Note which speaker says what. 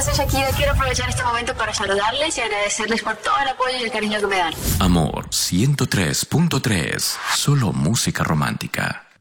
Speaker 1: soy Shakira. Quiero aprovechar este momento para saludarles y agradecerles por todo el apoyo y el cariño que me dan.
Speaker 2: Amor 103.3. Solo música romántica.